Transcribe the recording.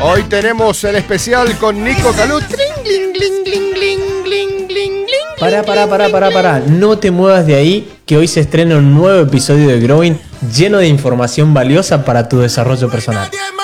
Hoy tenemos el especial con Nico Calut. Pará. No te muevas de ahí, que hoy se estrena un nuevo episodio de Growing lleno de información valiosa para tu desarrollo personal.